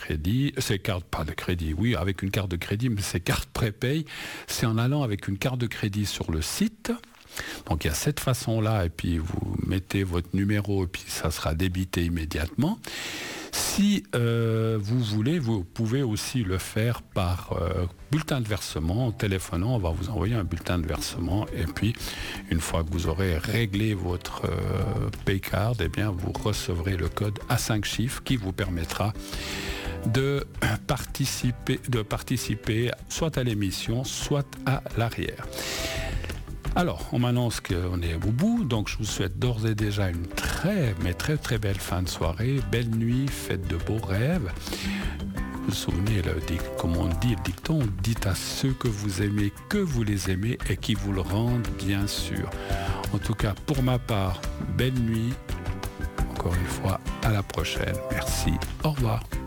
crédit, c'est carte, pas de crédit, oui, avec une carte de crédit, mais c'est carte prépay. C'est en allant avec une carte de crédit sur le site. Donc il y a cette façon-là, et puis vous mettez votre numéro, et puis ça sera débité immédiatement. Si vous voulez, vous pouvez aussi le faire par bulletin de versement. En téléphonant, on va vous envoyer un bulletin de versement. Et puis, une fois que vous aurez réglé votre Paycard, eh bien, vous recevrez le code à 5 chiffres qui vous permettra de participer soit à l'émission, soit à l'arrière. Alors, on m'annonce qu'on est au bout, donc je vous souhaite d'ores et déjà une très belle fin de soirée, belle nuit, faites de beaux rêves. Vous vous souvenez, comme on dit le dicton, dites à ceux que vous aimez que vous les aimez et qui vous le rendent bien sûr. En tout cas, pour ma part, belle nuit, encore une fois, à la prochaine. Merci, au revoir.